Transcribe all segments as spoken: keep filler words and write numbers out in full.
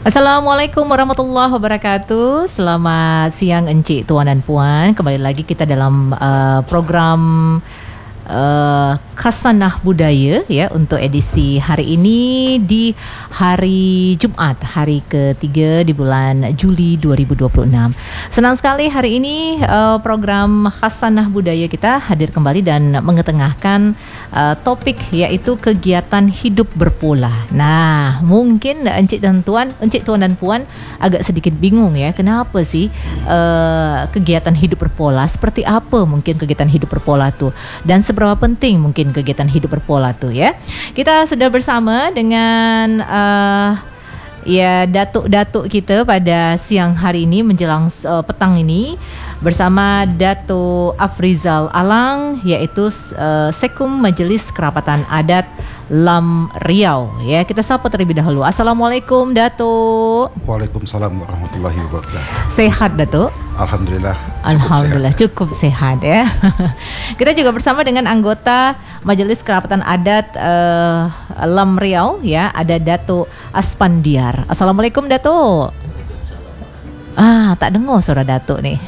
Assalamualaikum warahmatullahi wabarakatuh. Selamat siang encik, tuan dan puan. Kembali lagi kita dalam uh, program uh, Khasanah Budaya ya, untuk edisi hari ini di hari Jumaat, hari ketiga di bulan Juli dua ribu dua puluh enam. Senang sekali hari ini uh, program Khasanah Budaya kita hadir kembali dan mengetengahkan uh, topik yaitu kegiatan hidup berpola. Nah, mungkin encik dan tuan, encik tuan dan puan agak sedikit bingung ya, kenapa sih uh, kegiatan hidup berpola, seperti apa mungkin kegiatan hidup berpola tuh, dan seberapa penting mungkin kegiatan hidup berpola tuh ya. Kita sudah bersama dengan uh, ya datuk-datuk kita pada siang hari ini menjelang uh, petang ini, bersama Datuk Afrizal Alang, iaitu uh, Sekum Majlis Kerapatan Adat Lam Riau ya. Kita sapa terlebih dahulu. Assalamualaikum Datuk. Waalaikumsalam warahmatullahi wabarakatuh. Sehat Datuk? Alhamdulillah. Cukup Alhamdulillah sehat. cukup sehat ya. Kita juga bersama dengan anggota Majelis Kerapatan Adat uh, Lam Riau ya, ada Datuk Aspandiar. Assalamualaikum Datuk. Ah, tak dengar suara Datuk ni.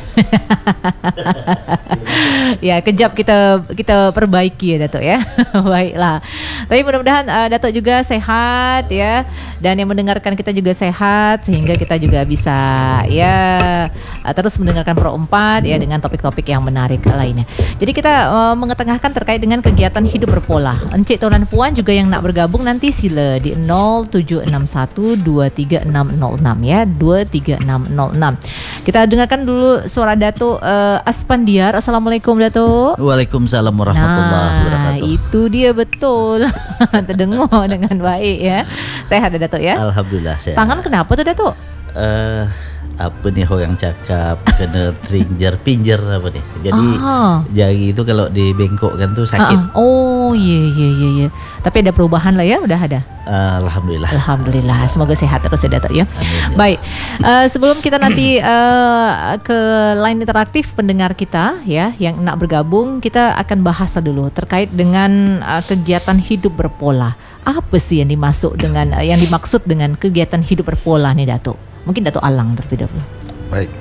Ya, kejap kita kita perbaiki ya Datuk ya. Baiklah. Tapi mudah-mudahan uh, Datuk juga sehat ya, dan yang mendengarkan kita juga sehat, sehingga kita juga bisa ya uh, terus mendengarkan Pro empat ya dengan topik-topik yang menarik lainnya. Jadi kita uh, mengetengahkan terkait dengan kegiatan hidup berpola. Encik tuan dan puan juga yang nak bergabung nanti sila di nol tujuh enam satu dua tiga enam nol enam ya, dua tiga enam nol enam. Kita dengarkan dulu suara Datuk uh, Aspandiar. Assalamualaikum Datuk. Waalaikumsalam warahmatullahi Nah, wabarakatuh. itu dia betul. Terdengar dengan baik ya. Sehat dah Datuk ya? Alhamdulillah sehat. Tangan kenapa tuh Datuk? Uh, apa nih orang cakap kena pinjer-pinjer apa nih. Jadi Ah. jari itu kalau dibengkokkan tuh sakit. Ah, ah. Oh iya iya iya ya. Tapi ada perubahan lah ya, udah ada. Uh, Alhamdulillah. Alhamdulillah, semoga sehat terus ya Datuk ya. Amin. Baik, uh, sebelum kita nanti uh, ke line interaktif pendengar kita ya yang nak bergabung, kita akan bahas dulu terkait dengan uh, kegiatan hidup berpola. Apa sih yang dimasuk dengan uh, yang dimaksud dengan kegiatan hidup berpola nih Datuk? Mungkin Datuk Alang terlebih dahulu. Baik.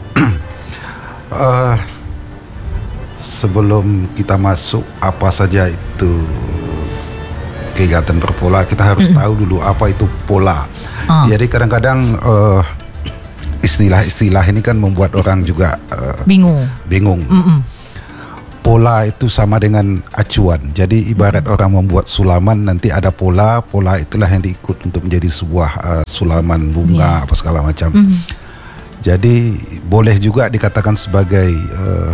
uh, sebelum kita masuk apa saja itu kegiatan berpola, kita harus mm-hmm. tahu dulu apa itu pola. Ah. Jadi kadang-kadang uh, istilah-istilah ini kan membuat orang juga uh, bingung. Bingung. Mm-mm. Pola itu sama dengan acuan. Jadi ibarat mm-hmm. orang membuat sulaman, nanti ada pola, pola itulah yang diikut untuk menjadi sebuah uh, sulaman bunga yeah. apa segala macam. Mm-hmm. Jadi boleh juga dikatakan sebagai uh,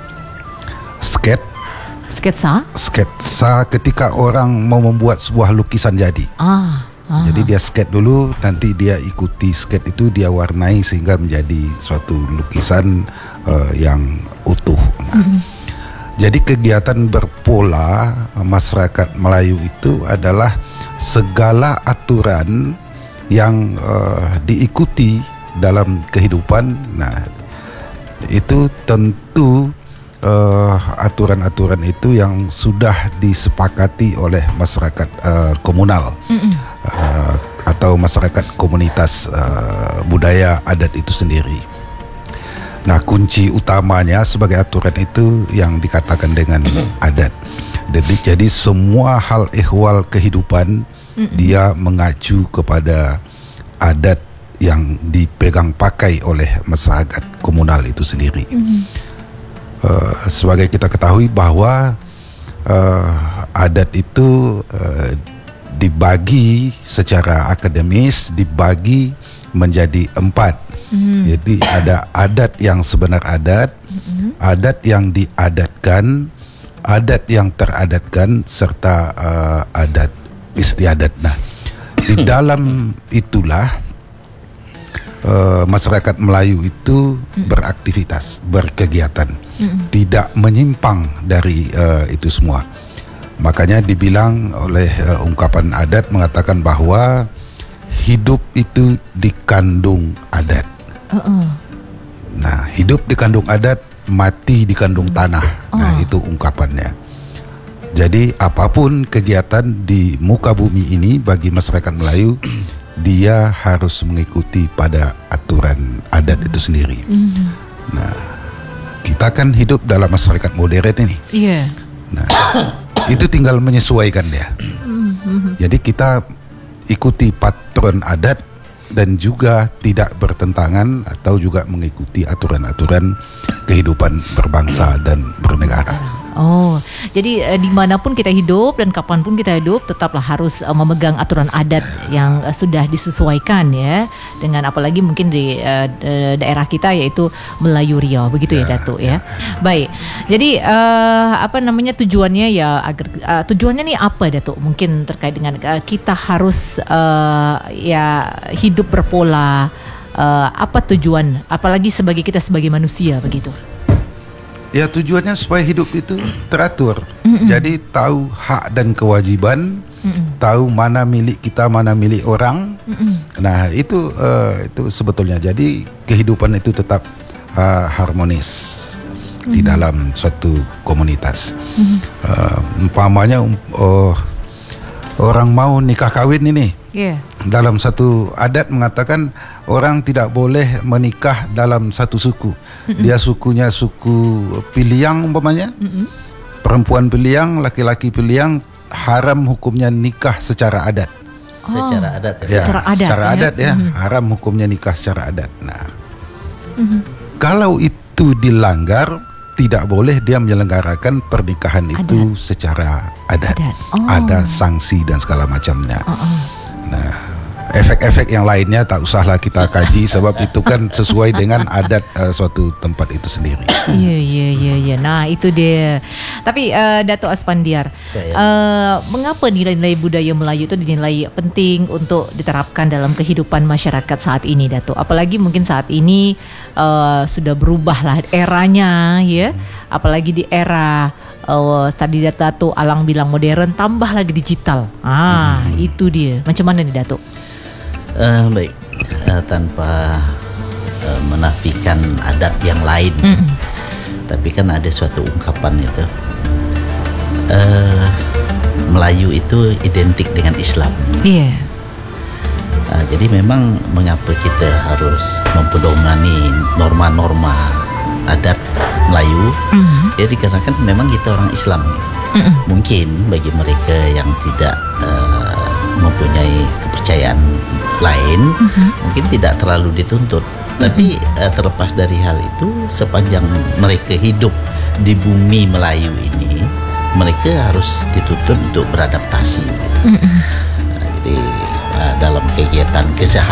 sket. Sketsa? Sketsa ketika orang mau membuat sebuah lukisan jadi. Ah. Ah. Jadi dia sket dulu, nanti dia ikuti sket itu, dia warnai sehingga menjadi suatu lukisan uh, yang utuh. Nah, mm-hmm. Jadi kegiatan berpola masyarakat Melayu itu adalah segala aturan yang uh, diikuti dalam kehidupan. Nah, itu tentu uh, aturan-aturan itu yang sudah disepakati oleh masyarakat uh, komunal uh, atau masyarakat komunitas uh, budaya adat itu sendiri. Nah, kunci utamanya sebagai aturan itu yang dikatakan dengan adat. Jadi, jadi semua hal ehwal kehidupan mm-mm. dia mengacu kepada adat yang dipegang pakai oleh masyarakat komunal itu sendiri. Mm-hmm. Uh, sebagai kita ketahui bahwa uh, adat itu uh, dibagi secara akademis, dibagi menjadi empat. Mm-hmm. Jadi ada adat yang sebenar adat, mm-hmm. adat yang diadatkan, adat yang teradatkan, serta uh, adat istiadat. Nah, di dalam itulah uh, masyarakat Melayu itu mm-hmm. beraktivitas, berkegiatan, mm-hmm. tidak menyimpang dari uh, itu semua. Makanya dibilang oleh uh, ungkapan adat mengatakan bahwa hidup itu dikandung adat. Uh-uh. Nah, hidup dikandung adat, mati dikandung tanah. Uh. Nah, itu ungkapannya. Jadi apapun kegiatan di muka bumi ini bagi masyarakat Melayu dia harus mengikuti pada aturan adat itu sendiri. Mm-hmm. Nah, kita kan hidup dalam masyarakat modern ini. Iya. Yeah. Nah, itu tinggal menyesuaikan dia. Mm-hmm. Jadi kita ikuti patron adat dan juga tidak bertentangan atau juga mengikuti aturan-aturan kehidupan berbangsa dan bernegara. Oh, jadi eh, dimanapun kita hidup dan kapanpun kita hidup tetaplah harus eh, memegang aturan adat yang eh, sudah disesuaikan ya dengan apalagi mungkin di eh, daerah kita yaitu Melayu Riau begitu ya, ya Datuk ya. Baik, jadi eh, apa namanya tujuannya ya agar eh, tujuannya nih apa Datuk? Mungkin terkait dengan eh, kita harus eh, ya hidup berpola. Eh, apa tujuan? Apalagi sebagai kita sebagai manusia begitu. Ya tujuannya supaya hidup itu teratur. Mm-mm. Jadi tahu hak dan kewajiban, Mm-mm. tahu mana milik kita, mana milik orang. Mm-mm. Nah itu uh, itu sebetulnya. Jadi kehidupan itu tetap uh, harmonis mm-hmm. di dalam suatu komunitas. Mm-hmm. Uh, umpamanya uh, orang mau nikah kawin ini. Yeah. Dalam satu adat mengatakan orang tidak boleh menikah dalam satu suku. Mm-mm. Dia sukunya suku Piliang umpamanya. Mm-mm. Perempuan Piliang, laki-laki Piliang haram hukumnya nikah secara adat. Oh. Secara adat. Ya, secara adat. Secara ya? adat ya, mm-hmm. haram hukumnya nikah secara adat. Nah, mm-hmm. kalau itu dilanggar, tidak boleh dia menyelenggarakan pernikahan adat. Itu secara adat. adat. Oh. Ada sanksi dan segala macamnya. Uh-uh. Nah, efek-efek yang lainnya tak usahlah kita kaji sebab itu kan sesuai dengan adat uh, suatu tempat itu sendiri. Iya, iya, iya, iya. Nah, itu dia. Tapi uh, Datuk Aspandiar, uh, mengapa nilai-nilai budaya Melayu itu dinilai penting untuk diterapkan dalam kehidupan masyarakat saat ini, Datuk? Apalagi mungkin saat ini uh, sudah berubahlah eranya, ya. Apalagi di era Uh, tadi Datuk Alang bilang modern, tambah lagi digital. Ah, hmm. itu dia. Macam mana nih Datuk? Uh, baik, uh, tanpa uh, menafikan adat yang lain, mm-mm. tapi kan ada suatu ungkapan itu, uh, Melayu itu identik dengan Islam. Iya. Yeah. Uh, jadi memang mengapa kita harus mempedomani norma-norma adat Melayu, mm-hmm. ya dikarenakan memang kita orang Islam. Mm-hmm. Mungkin bagi mereka yang tidak uh, mempunyai kepercayaan lain, mm-hmm. mungkin tidak terlalu dituntut. Mm-hmm. Tapi uh, terlepas dari hal itu, sepanjang mereka hidup di bumi Melayu ini, mereka harus dituntut untuk beradaptasi. Mm-hmm. Uh, jadi uh, dalam kegiatan keseharian